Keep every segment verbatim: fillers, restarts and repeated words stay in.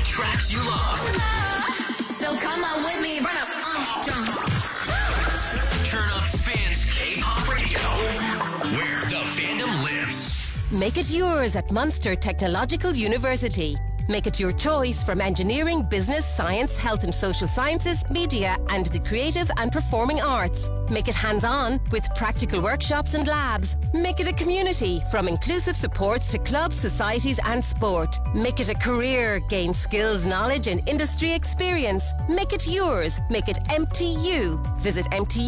tracks you love. So come on with me, run up, uh, jump. Turn Up Spins K-Pop Radio, where the fandom lives. Make it yours at Munster Technological University. Make it your choice from engineering, business, science, health and social sciences, media and the creative and performing arts. Make it hands-on with practical workshops and labs. Make it a community from inclusive supports to clubs, societies and sport. Make it a career. Gain skills, knowledge and industry experience. Make it yours. Make it M T U. Visit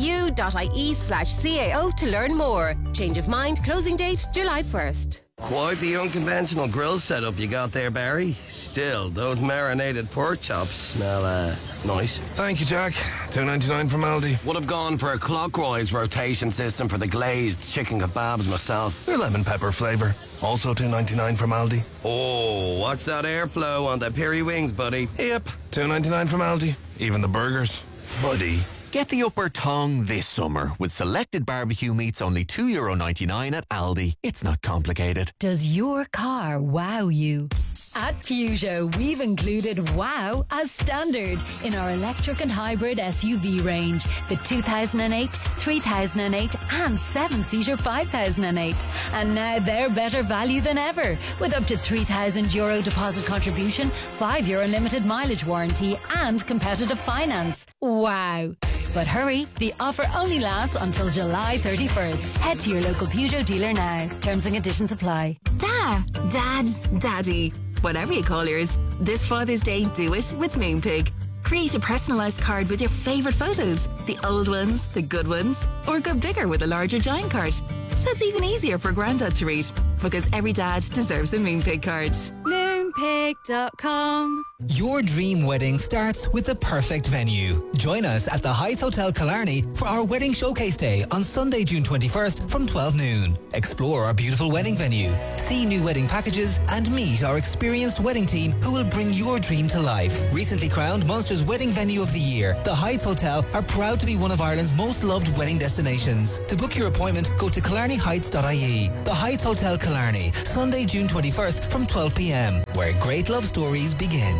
mtu.ie slash CAO to learn more. Change of mind. Closing date July first. Quite the unconventional grill setup you got there, Barry. Still, those marinated pork chops smell uh, nice. Thank you, Jack. two ninety-nine from Aldi. Would have gone for a clockwise rotation system for the glazed chicken kebabs myself. Your lemon pepper flavour. Also two ninety-nine from Aldi. Oh, watch that airflow on the peri wings, buddy. Yep, two ninety-nine from Aldi. Even the burgers. Buddy. Get the upper tongue this summer with selected barbecue meats only two euro ninety-nine at Aldi. It's not complicated. Does your car wow you? At Peugeot, we've included wow as standard in our electric and hybrid S U V range. The two thousand eight, three thousand eight and seven-seater five thousand eight. And now they're better value than ever with up to three thousand euro deposit contribution, five year unlimited mileage warranty and competitive finance. Wow. But hurry, the offer only lasts until July thirty-first. Head to your local Peugeot dealer now. Terms and conditions apply. Da, Dad, Daddy, whatever you call yours. This Father's Day, do it with Moonpig. Create a personalised card with your favourite photos. The old ones, the good ones, or go bigger with a larger giant card. So it's even easier for Grandad to read, because every dad deserves a Moonpig card. Moonpig dot com. Your dream wedding starts with the perfect venue. Join us at the Heights Hotel Killarney for our Wedding Showcase Day on Sunday, June twenty-first from twelve noon. Explore our beautiful wedding venue, see new wedding packages and meet our experienced wedding team who will bring your dream to life. Recently crowned Munster's Wedding Venue of the Year, the Heights Hotel are proud to be one of Ireland's most loved wedding destinations. To book your appointment, go to killarney heights dot I E. The Heights Hotel Killarney, Sunday, June twenty-first from twelve p.m, where great love stories begin.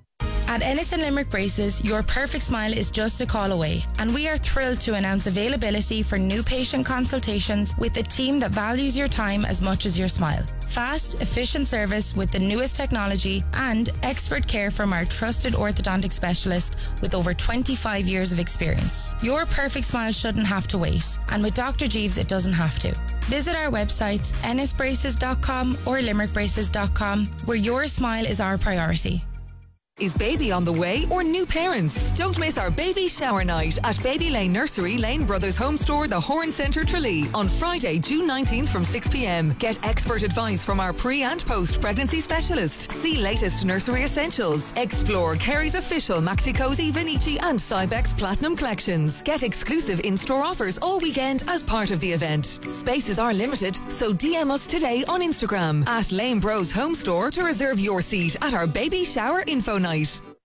At Ennis and Limerick Braces, your perfect smile is just a call away, and we are thrilled to announce availability for new patient consultations with a team that values your time as much as your smile. Fast, efficient service with the newest technology and expert care from our trusted orthodontic specialist with over twenty-five years of experience. Your perfect smile shouldn't have to wait, and with Doctor Jeeves it doesn't have to. Visit our websites ennis braces dot com or limerick braces dot com, where your smile is our priority. Is baby on the way or new parents? Don't miss our baby shower night at Baby Lane Nursery, Lane Brothers Home Store, the Horn Centre, Tralee on Friday, June nineteenth from six p.m. Get expert advice from our pre and post pregnancy specialist. See latest nursery essentials. Explore Kerry's official Maxi Cozy, Vinici and Cybex Platinum collections. Get exclusive in-store offers all weekend as part of the event. Spaces are limited, so D M us today on Instagram at Lane Bros Home Store to reserve your seat at our baby shower info night.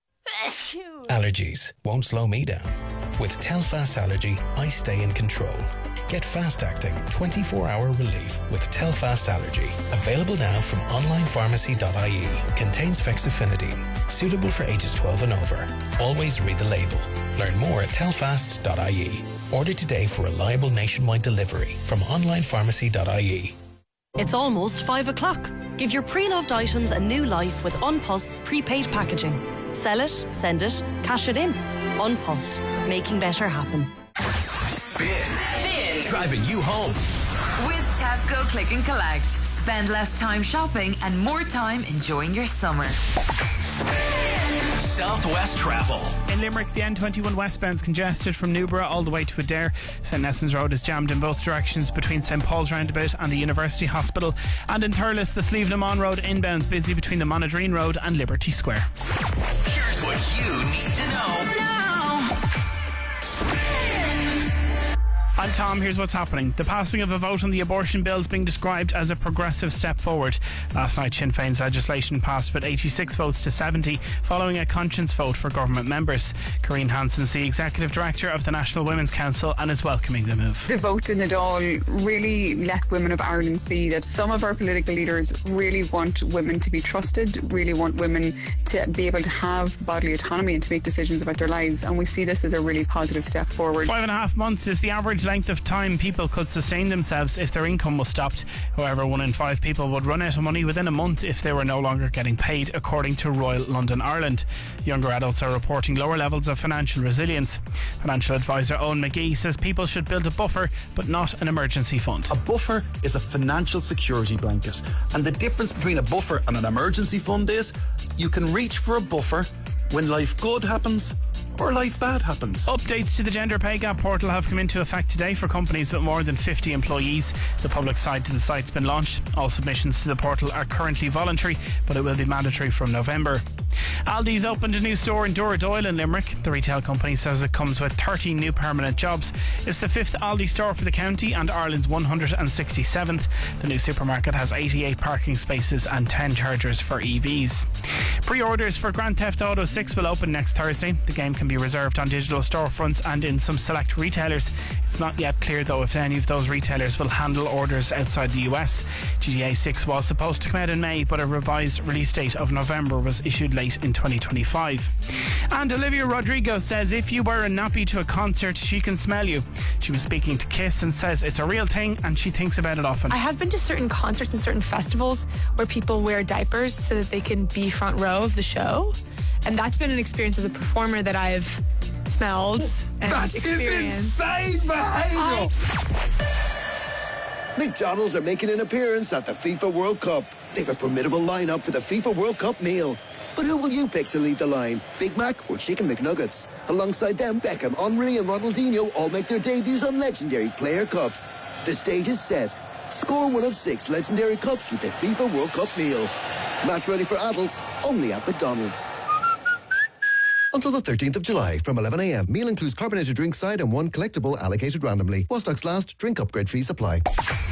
Allergies won't slow me down. With Telfast Allergy, I stay in control. Get fast-acting, twenty-four hour relief with Telfast Allergy. Available now from online pharmacy dot I E. Contains fexofenadine. Suitable for ages twelve and over. Always read the label. Learn more at telfast dot I E. Order today for reliable nationwide delivery from online pharmacy dot I E. It's almost five o'clock. Give your pre-loved items a new life with Unpost's prepaid packaging. Sell it, send it, cash it in. Unpost, making better happen. Spin. Spin. Driving you home. With Tesco Click and Collect. Spend less time shopping and more time enjoying your summer. Southwest Travel. In Limerick, the N twenty-one westbound's congested from Newborough all the way to Adair. Saint Nessans Road is jammed in both directions between Saint Paul's Roundabout and the University Hospital. And in Thurles, the Slieve na Mon Road inbound's busy between the Monadreen Road and Liberty Square. Here's what you need to know. Now. I'm Tom, here's what's happening. The passing of a vote on the abortion bill is being described as a progressive step forward. Last night, Sinn Féin's legislation passed with eighty-six votes to seventy, following a conscience vote for government members. Corinne Hansen's the Executive Director of the National Women's Council and is welcoming the move. The vote in the Dáil really let women of Ireland see that some of our political leaders really want women to be trusted, really want women to be able to have bodily autonomy and to make decisions about their lives, and we see this as a really positive step forward. Five and a half months is the average length of time people could sustain themselves if their income was stopped. However, one in five people would run out of money within a month if they were no longer getting paid, according to Royal London Ireland. Younger adults are reporting lower levels of financial resilience. Financial advisor Owen McGee says people should build a buffer, but not an emergency fund. A buffer is a financial security blanket, and the difference between a buffer and an emergency fund is you can reach for a buffer when life good happens or life bad happens. Updates to the gender pay gap portal have come into effect today for companies with more than fifty employees. The public side to the site's been launched. All submissions to the portal are currently voluntary, but it will be mandatory from November. Aldi's opened a new store in Dooradoyle in Limerick. The retail company says it comes with thirteen new permanent jobs. It's the fifth Aldi store for the county and Ireland's one hundred sixty-seventh. The new supermarket has eighty-eight parking spaces and ten chargers for E Vs. Pre-orders for Grand Theft Auto six will open next Thursday. The game can be reserved on digital storefronts and in some select retailers. It's not yet clear though if any of those retailers will handle orders outside the U S. G T A six was supposed to come out in May, but a revised release date of November was issued late in twenty twenty-five. And Olivia Rodrigo says if you wear a nappy to a concert, she can smell you. She was speaking to Kiss and says it's a real thing and she thinks about it often. I have been to certain concerts and certain festivals where people wear diapers so that they can be front row of the show. And that's been an experience as a performer that I've smelled and that experienced. That is insane behaviour! McDonald's are making an appearance at the FIFA World Cup. They've a formidable lineup for the FIFA World Cup meal. But who will you pick to lead the line? Big Mac or Chicken McNuggets? Alongside them, Beckham, Henry and Ronaldinho all make their debuts on legendary player cups. The stage is set. Score one of six legendary cups with the FIFA World Cup meal. Match ready for adults, only at McDonald's. Until the thirteenth of July from eleven a m. Meal includes carbonated drink side and one collectible allocated randomly. While stocks last, drink upgrade fees apply.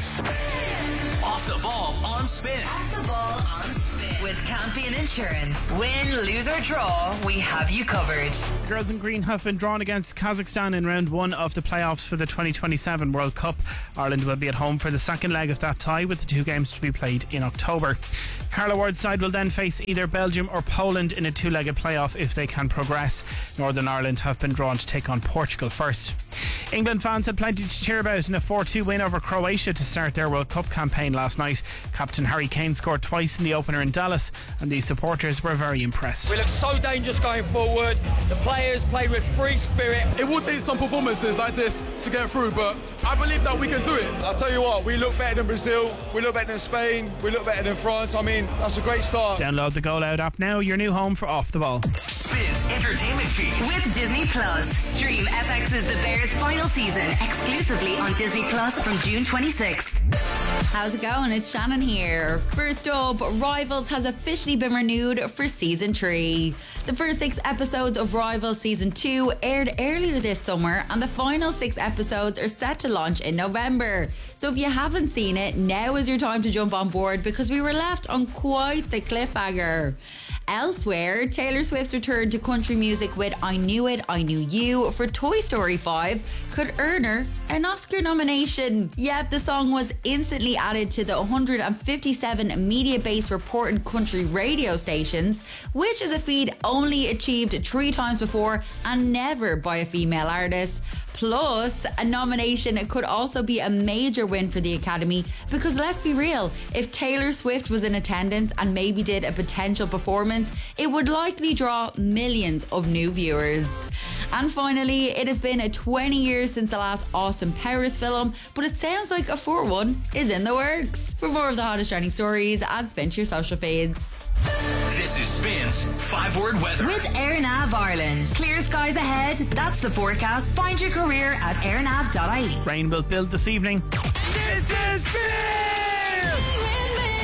Off the ball on Spin. Off the ball on Spin. With Campion Insurance. Win, lose or draw, we have you covered. The girls in green have been drawn against Kazakhstan in round one of the playoffs for the twenty twenty-seven World Cup. Ireland will be at home for the second leg of that tie, with the two games to be played in October. Carla Ward's side will then face either Belgium or Poland in a two-legged playoff if they can progress. Northern Ireland have been drawn to take on Portugal first. England fans had plenty to cheer about in a four two win over Croatia to start their World Cup campaign last night. Captain Harry Kane scored twice in the opener in Dallas, and these supporters were very impressed. We look so dangerous going forward. The players played with free spirit. It will take some performances like this to get through, but I believe that we can do it. I'll tell you what, we look better than Brazil, we look better than Spain, we look better than France. I mean, that's a great start. Download the Goal Out app now, your new home for Off the Ball. Spins Entertainment Feed. With Disney Plus. Stream F X's The Bears final season exclusively on Disney Plus from June twenty-sixth. How's it going? It's Shannon here. First up, Rivals has officially been renewed for season three. The first six episodes of Rivals season two aired earlier this summer, and the final six episodes are set to launch in November. So if you haven't seen it, now is your time to jump on board, because we were left on quite the cliffhanger. Elsewhere, Taylor Swift's return to country music with I Knew It, I Knew You for Toy Story five could earn her an Oscar nomination. Yet the song was instantly added to the one hundred fifty-seven media-based reporting country radio stations, which is a feat only achieved three times before and never by a female artist. Plus, a nomination could also be a major win for the Academy, because let's be real, if Taylor Swift was in attendance and maybe did a potential performance, it would likely draw millions of new viewers. And finally, it has been twenty years since the last Austin Powers film, but it sounds like a fourth one is in the works. For more of the hottest trending stories, add Spin to your social feeds. This is Spin's five-word weather. With AirNav Ireland. Clear skies ahead. That's the forecast. Find your career at airnav dot I E. Rain will build this evening. This is Spin!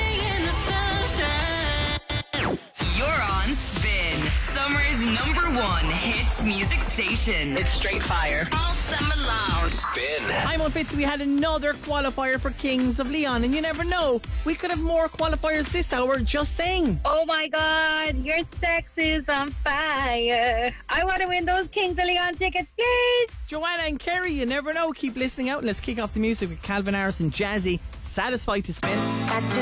You're on Spin. Summer's number one one hit music station. It's straight fire. All summer long. Spin. I'm on Fitz. We had another qualifier for Kings of Leon, and you never know, we could have more qualifiers this hour. Just saying. Oh my God, your sex is on fire. I want to win those Kings of Leon tickets, please. Joanna and Kerry, you never know. Keep listening out. Let's kick off the music with Calvin Harris and Jazzy. Satisfied to Spin.